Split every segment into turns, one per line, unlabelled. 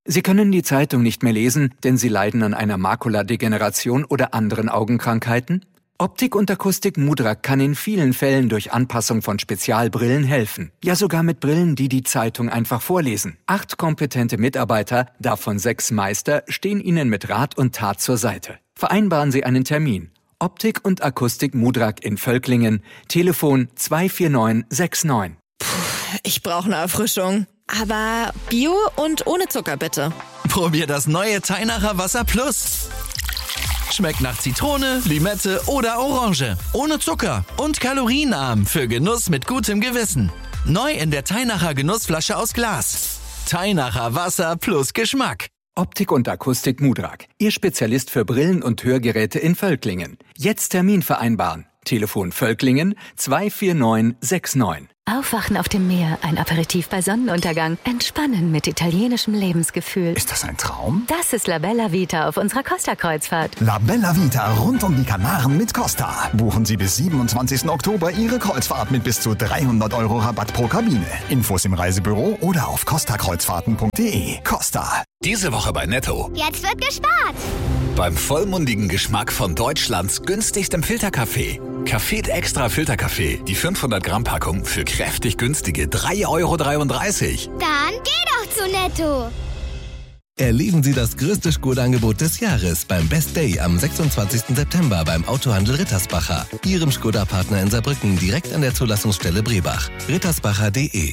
Sie können die Zeitung nicht mehr lesen, denn Sie leiden an einer Makuladegeneration oder anderen Augenkrankheiten? Optik und Akustik Mudrak kann in vielen Fällen durch Anpassung von Spezialbrillen helfen. Ja, sogar mit Brillen, die die Zeitung einfach vorlesen. 8 kompetente Mitarbeiter, davon 6 Meister, stehen Ihnen mit Rat und Tat zur Seite. Vereinbaren Sie einen Termin. Optik und Akustik Mudrak in Völklingen. Telefon 24969.
Ich brauche eine Erfrischung. Aber Bio und ohne Zucker bitte.
Probier das neue Teinacher Wasser Plus. Schmeckt nach Zitrone, Limette oder Orange. Ohne Zucker und kalorienarm für Genuss mit gutem Gewissen. Neu in der Teinacher Genussflasche aus Glas. Teinacher Wasser plus Geschmack.
Optik und Akustik Mudrak. Ihr Spezialist für Brillen und Hörgeräte in Völklingen. Jetzt Termin vereinbaren. Telefon Völklingen 24969.
Aufwachen auf dem Meer, ein Aperitif bei Sonnenuntergang, entspannen mit italienischem Lebensgefühl.
Ist das ein Traum?
Das ist La Bella Vita auf unserer Costa-Kreuzfahrt.
La Bella Vita rund um die Kanaren mit Costa. Buchen Sie bis 27. Oktober Ihre Kreuzfahrt mit bis zu 300 € Rabatt pro Kabine. Infos im Reisebüro oder auf costakreuzfahrten.de. Costa.
Diese Woche bei Netto.
Jetzt wird gespart.
Beim vollmundigen Geschmack von Deutschlands günstigstem Filterkaffee. Café Extra Filterkaffee. Die 500 Gramm Packung für kräftig günstige 3,33 €.
Dann geh doch zu Netto.
Erleben Sie das größte Skoda-Angebot des Jahres beim Best Day am 26. September beim Autohandel Rittersbacher. Ihrem Skoda-Partner in Saarbrücken direkt an der Zulassungsstelle Brebach. rittersbacher.de.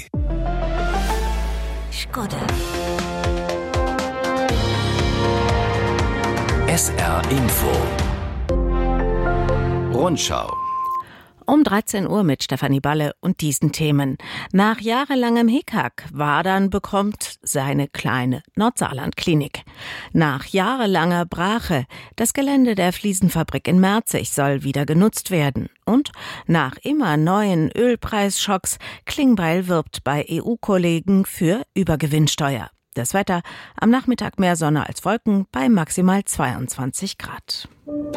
Skoda.
SR Info. Rundschau.
Um 13 Uhr mit Stefanie Balle und diesen Themen. Nach jahrelangem Hickhack, Wadern bekommt seine kleine Nordsaarland-Klinik. Nach jahrelanger Brache, das Gelände der Fliesenfabrik in Merzig soll wieder genutzt werden. Und nach immer neuen Ölpreisschocks, Klingbeil wirbt bei EU-Kollegen für Übergewinnsteuer. Das Wetter, am Nachmittag mehr Sonne als Wolken bei maximal 22 Grad.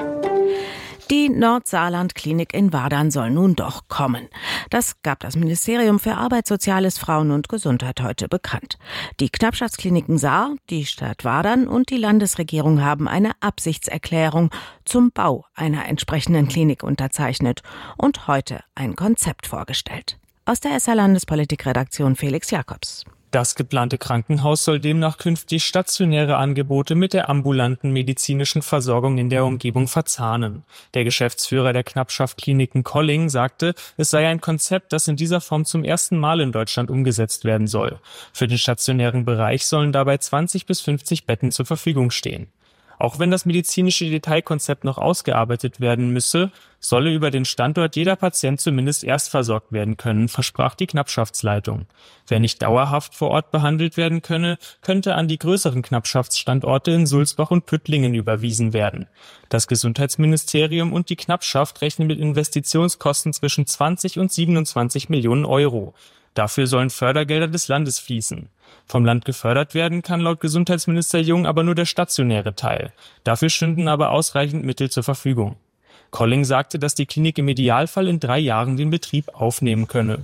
Die Nordsaarland-Klinik in Wadern soll nun doch kommen. Das gab das Ministerium für Arbeit, Soziales, Frauen und Gesundheit heute bekannt. Die Knappschaftskliniken Saar, die Stadt Wadern und die Landesregierung haben eine Absichtserklärung zum Bau einer entsprechenden Klinik unterzeichnet und heute ein Konzept vorgestellt. Aus der SR-Landespolitik-Redaktion Felix Jakobs.
Das geplante Krankenhaus soll demnach künftig stationäre Angebote mit der ambulanten medizinischen Versorgung in der Umgebung verzahnen. Der Geschäftsführer der Knappschaft-Kliniken Colling sagte, es sei ein Konzept, das in dieser Form zum ersten Mal in Deutschland umgesetzt werden soll. Für den stationären Bereich sollen dabei 20 bis 50 Betten zur Verfügung stehen. Auch wenn das medizinische Detailkonzept noch ausgearbeitet werden müsse, solle über den Standort jeder Patient zumindest erst versorgt werden können, versprach die Knappschaftsleitung. Wer nicht dauerhaft vor Ort behandelt werden könne, könnte an die größeren Knappschaftsstandorte in Sulzbach und Püttlingen überwiesen werden. Das Gesundheitsministerium und die Knappschaft rechnen mit Investitionskosten zwischen 20 und 27 Millionen €. Dafür sollen Fördergelder des Landes fließen. Vom Land gefördert werden kann laut Gesundheitsminister Jung aber nur der stationäre Teil. Dafür stünden aber ausreichend Mittel zur Verfügung. Colling sagte, dass die Klinik im Idealfall in 3 Jahren den Betrieb aufnehmen könne.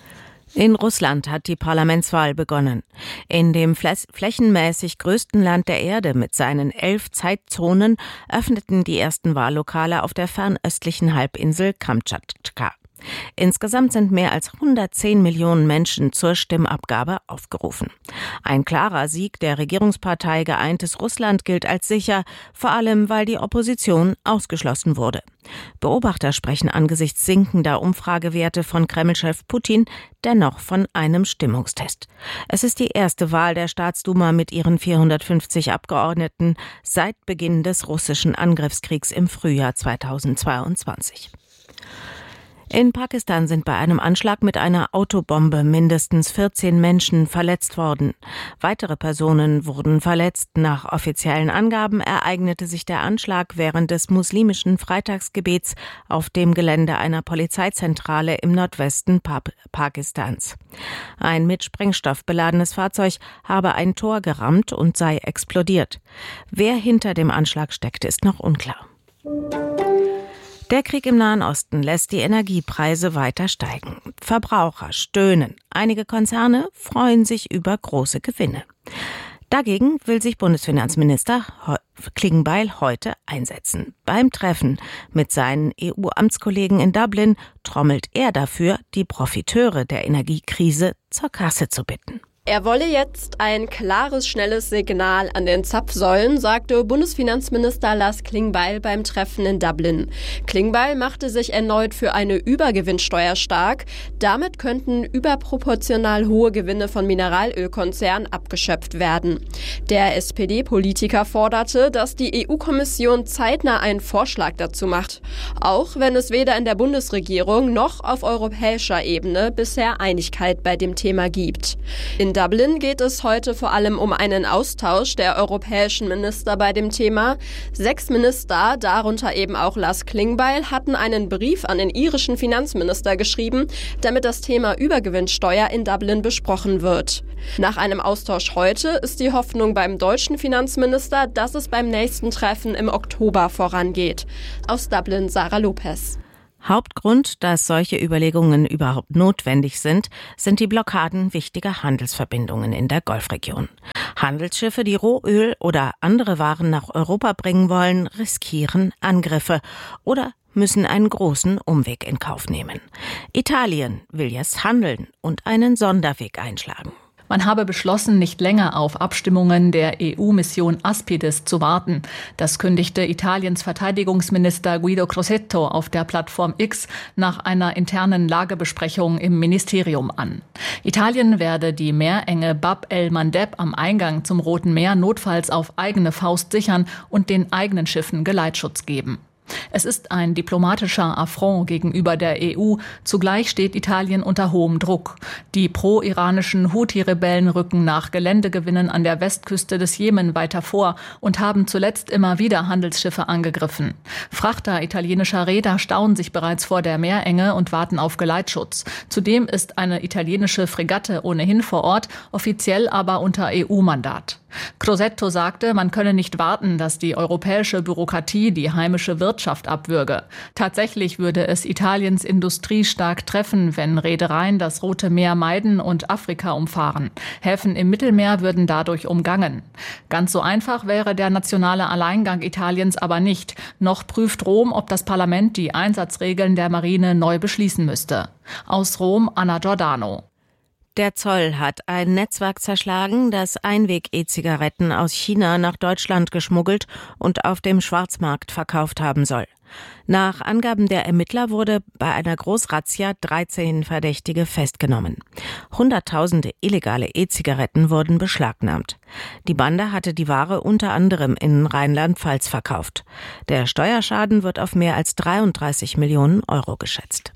In Russland hat die Parlamentswahl begonnen. In dem flächenmäßig größten Land der Erde mit seinen 11 Zeitzonen öffneten die ersten Wahllokale auf der fernöstlichen Halbinsel Kamtschatka. Insgesamt sind mehr als 110 Millionen Menschen zur Stimmabgabe aufgerufen. Ein klarer Sieg der Regierungspartei Geeintes Russland gilt als sicher, vor allem weil die Opposition ausgeschlossen wurde. Beobachter sprechen angesichts sinkender Umfragewerte von Kreml-Chef Putin dennoch von einem Stimmungstest. Es ist die erste Wahl der Staatsduma mit ihren 450 Abgeordneten seit Beginn des russischen Angriffskriegs im Frühjahr 2022. In Pakistan sind bei einem Anschlag mit einer Autobombe mindestens 14 Menschen verletzt worden. Weitere Personen wurden verletzt. Nach offiziellen Angaben ereignete sich der Anschlag während des muslimischen Freitagsgebets auf dem Gelände einer Polizeizentrale im Nordwesten Pakistans. Ein mit Sprengstoff beladenes Fahrzeug habe ein Tor gerammt und sei explodiert. Wer hinter dem Anschlag steckte, ist noch unklar. Der Krieg im Nahen Osten lässt die Energiepreise weiter steigen. Verbraucher stöhnen. Einige Konzerne freuen sich über große Gewinne. Dagegen will sich Bundesfinanzminister Klingbeil heute einsetzen. Beim Treffen mit seinen EU-Amtskollegen in Dublin trommelt er dafür, die Profiteure der Energiekrise zur Kasse zu bitten.
Er wolle jetzt ein klares, schnelles Signal an den Zapfsäulen, sagte Bundesfinanzminister Lars Klingbeil beim Treffen in Dublin. Klingbeil machte sich erneut für eine Übergewinnsteuer stark. Damit könnten überproportional hohe Gewinne von Mineralölkonzernen abgeschöpft werden. Der SPD-Politiker forderte, dass die EU-Kommission zeitnah einen Vorschlag dazu macht, auch wenn es weder in der Bundesregierung noch auf europäischer Ebene bisher Einigkeit bei dem Thema gibt. In Dublin geht es heute vor allem um einen Austausch der europäischen Minister bei dem Thema. 6 Minister, darunter eben auch Lars Klingbeil, hatten einen Brief an den irischen Finanzminister geschrieben, damit das Thema Übergewinnsteuer in Dublin besprochen wird. Nach einem Austausch heute ist die Hoffnung beim deutschen Finanzminister, dass es beim nächsten Treffen im Oktober vorangeht. Aus Dublin Sarah Lopez.
Hauptgrund, dass solche Überlegungen überhaupt notwendig sind die Blockaden wichtiger Handelsverbindungen in der Golfregion. Handelsschiffe, die Rohöl oder andere Waren nach Europa bringen wollen, riskieren Angriffe oder müssen einen großen Umweg in Kauf nehmen. Italien will jetzt handeln und einen Sonderweg einschlagen.
Man habe beschlossen, nicht länger auf Abstimmungen der EU-Mission Aspides zu warten. Das kündigte Italiens Verteidigungsminister Guido Crosetto auf der Plattform X nach einer internen Lagebesprechung im Ministerium an. Italien werde die Meerenge Bab el-Mandeb am Eingang zum Roten Meer notfalls auf eigene Faust sichern und den eigenen Schiffen Geleitschutz geben. Es ist ein diplomatischer Affront gegenüber der EU. Zugleich steht Italien unter hohem Druck. Die pro-iranischen Houthi-Rebellen rücken nach Geländegewinnen an der Westküste des Jemen weiter vor und haben zuletzt immer wieder Handelsschiffe angegriffen. Frachter italienischer Reeder stauen sich bereits vor der Meerenge und warten auf Geleitschutz. Zudem ist eine italienische Fregatte ohnehin vor Ort, offiziell aber unter EU-Mandat. Crosetto sagte, man könne nicht warten, dass die europäische Bürokratie die heimische Wirtschaft abwürge. Tatsächlich würde es Italiens Industrie stark treffen, wenn Reedereien das Rote Meer meiden und Afrika umfahren. Häfen im Mittelmeer würden dadurch umgangen. Ganz so einfach wäre der nationale Alleingang Italiens aber nicht. Noch prüft Rom, ob das Parlament die Einsatzregeln der Marine neu beschließen müsste. Aus Rom, Anna Giordano.
Der Zoll hat ein Netzwerk zerschlagen, das Einweg-E-Zigaretten aus China nach Deutschland geschmuggelt und auf dem Schwarzmarkt verkauft haben soll. Nach Angaben der Ermittler wurde bei einer Großrazzia 13 Verdächtige festgenommen. Hunderttausende illegale E-Zigaretten wurden beschlagnahmt. Die Bande hatte die Ware unter anderem in Rheinland-Pfalz verkauft. Der Steuerschaden wird auf mehr als 33 Millionen Euro geschätzt.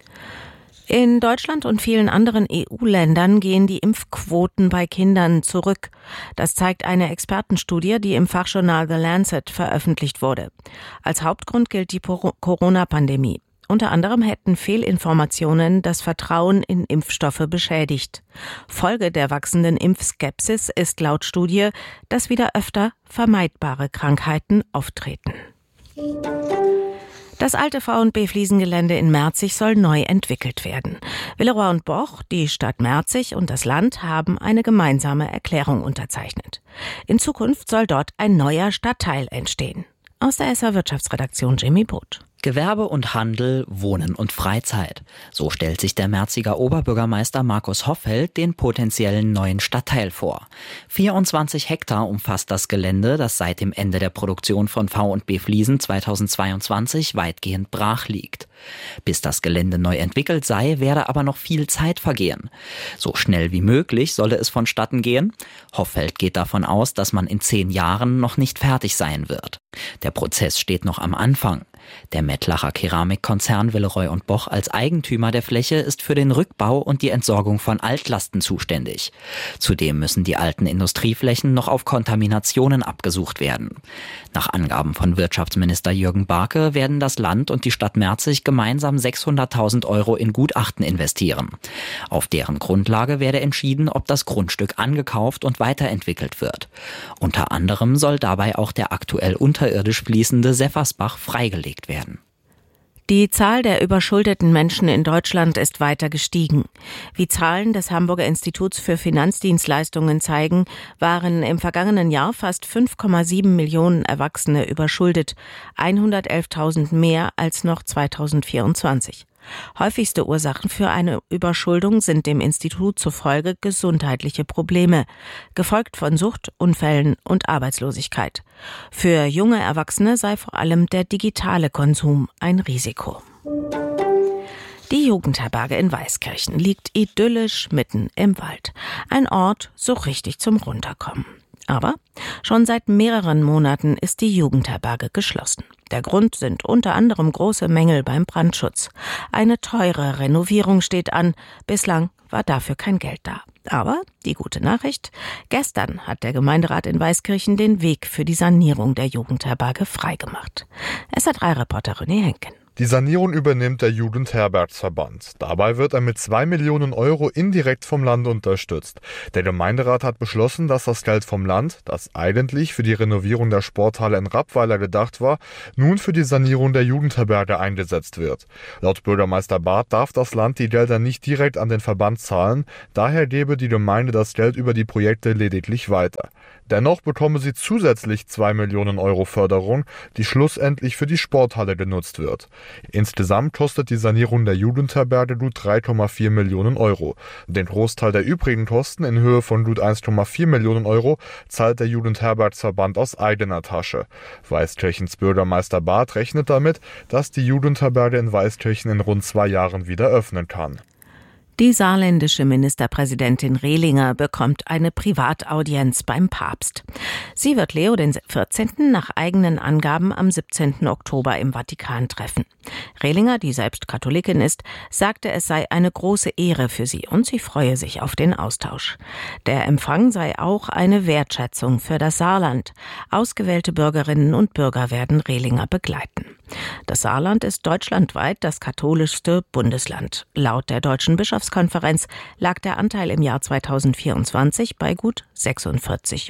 In Deutschland und vielen anderen EU-Ländern gehen die Impfquoten bei Kindern zurück. Das zeigt eine Expertenstudie, die im Fachjournal The Lancet veröffentlicht wurde. Als Hauptgrund gilt die Corona-Pandemie. Unter anderem hätten Fehlinformationen das Vertrauen in Impfstoffe beschädigt. Folge der wachsenden Impfskepsis ist laut Studie, dass wieder öfter vermeidbare Krankheiten auftreten. Das alte V&B-Fliesengelände in Merzig soll neu entwickelt werden. Villeroy und Boch, die Stadt Merzig und das Land haben eine gemeinsame Erklärung unterzeichnet. In Zukunft soll dort ein neuer Stadtteil entstehen. Aus der SR Wirtschaftsredaktion Jimmy Poth.
Gewerbe und Handel, Wohnen und Freizeit. So stellt sich der Merziger Oberbürgermeister Markus Hoffeld den potenziellen neuen Stadtteil vor. 24 Hektar umfasst das Gelände, das seit dem Ende der Produktion von V&B Fliesen 2022 weitgehend brach liegt. Bis das Gelände neu entwickelt sei, werde aber noch viel Zeit vergehen. So schnell wie möglich solle es vonstatten gehen. Hoffeld geht davon aus, dass man in 10 Jahren noch nicht fertig sein wird. Der Prozess steht noch am Anfang. Der Mettlacher Keramikkonzern Villeroy und Boch als Eigentümer der Fläche ist für den Rückbau und die Entsorgung von Altlasten zuständig. Zudem müssen die alten Industrieflächen noch auf Kontaminationen abgesucht werden. Nach Angaben von Wirtschaftsminister Jürgen Barke werden das Land und die Stadt Merzig gemeinsam 600.000 Euro in Gutachten investieren. Auf deren Grundlage werde entschieden, ob das Grundstück angekauft und weiterentwickelt wird. Unter anderem soll dabei auch der aktuell unterirdisch fließende Seffersbach freigelegt werden.
Die Zahl der überschuldeten Menschen in Deutschland ist weiter gestiegen. Wie Zahlen des Hamburger Instituts für Finanzdienstleistungen zeigen, waren im vergangenen Jahr fast 5,7 Millionen Erwachsene überschuldet, 111.000 mehr als noch 2024. Häufigste Ursachen für eine Überschuldung sind dem Institut zufolge gesundheitliche Probleme, gefolgt von Sucht, Unfällen und Arbeitslosigkeit. Für junge Erwachsene sei vor allem der digitale Konsum ein Risiko. Die Jugendherberge in Weißkirchen liegt idyllisch mitten im Wald. Ein Ort so richtig zum Runterkommen. Aber schon seit mehreren Monaten ist die Jugendherberge geschlossen. Der Grund sind unter anderem große Mängel beim Brandschutz. Eine teure Renovierung steht an. Bislang war dafür kein Geld da. Aber die gute Nachricht: Gestern hat der Gemeinderat in Weißkirchen den Weg für die Sanierung der Jugendherberge freigemacht. SR3-Reporter René Henken.
Die Sanierung übernimmt der Jugendherbergsverband. Dabei wird er mit 2 Millionen Euro indirekt vom Land unterstützt. Der Gemeinderat hat beschlossen, dass das Geld vom Land, das eigentlich für die Renovierung der Sporthalle in Rappweiler gedacht war, nun für die Sanierung der Jugendherberge eingesetzt wird. Laut Bürgermeister Barth darf das Land die Gelder nicht direkt an den Verband zahlen, daher gebe die Gemeinde das Geld über die Projekte lediglich weiter. Dennoch bekomme sie zusätzlich 2 Millionen Euro Förderung, die schlussendlich für die Sporthalle genutzt wird. Insgesamt kostet die Sanierung der Jugendherberge gut 3,4 Millionen Euro. Den Großteil der übrigen Kosten in Höhe von gut 1,4 Millionen Euro zahlt der Jugendherbergsverband aus eigener Tasche. Weißkirchens Bürgermeister Barth rechnet damit, dass die Jugendherberge in Weißkirchen in rund 2 Jahren wieder öffnen kann.
Die saarländische Ministerpräsidentin Rehlinger bekommt eine Privataudienz beim Papst. Sie wird Leo XIV. Nach eigenen Angaben am 17. Oktober im Vatikan treffen. Rehlinger, die selbst Katholikin ist, sagte, es sei eine große Ehre für sie und sie freue sich auf den Austausch. Der Empfang sei auch eine Wertschätzung für das Saarland. Ausgewählte Bürgerinnen und Bürger werden Rehlinger begleiten. Das Saarland ist deutschlandweit das katholischste Bundesland. Laut der Deutschen Bischofskonferenz lag der Anteil im Jahr 2024 bei gut 46%.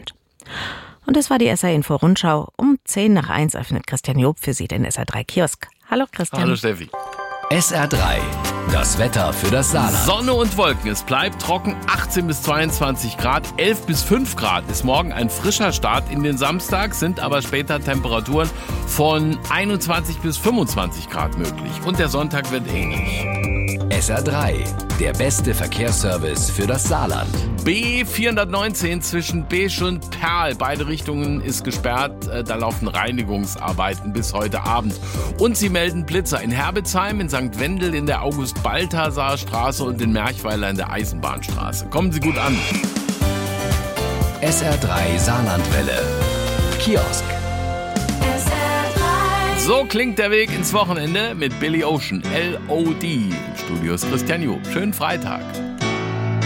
Und das war die SR-Info-Rundschau. Um 10:01 öffnet Christian Job für Sie den SR3-Kiosk. Hallo Christian.
Hallo Steffi. SR3, das Wetter für das Saarland.
Sonne und Wolken, es bleibt trocken, 18 bis 22 Grad, 11 bis 5 Grad ist morgen ein frischer Start in den Samstag, sind aber später Temperaturen von 21 bis 25 Grad möglich. Und der Sonntag wird eng.
SR3, der beste Verkehrsservice für das Saarland.
B419 zwischen Besch und Perl, beide Richtungen ist gesperrt, da laufen Reinigungsarbeiten bis heute Abend. Und sie melden Blitzer in Herbetsheim, in St. Wendel, in der August-Balthasar-Straße und in Merchweiler in der Eisenbahnstraße. Kommen Sie gut an.
SR3 Saarlandwelle. Kiosk.
So klingt der Weg ins Wochenende mit Billy Ocean, L.O.D. Im Studio ist Christian Job. Schönen Freitag.